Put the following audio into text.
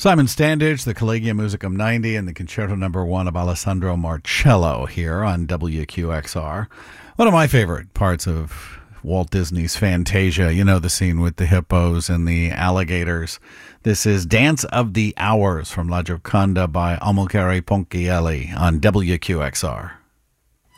Simon Standage, the Collegium Musicum 90, and the Concerto No. 1 of Alessandro Marcello here on WQXR. One of my favorite parts of Walt Disney's Fantasia, you know, the scene with the hippos and the alligators. This is Dance of the Hours from La Gioconda by Amilcare Ponchielli on WQXR.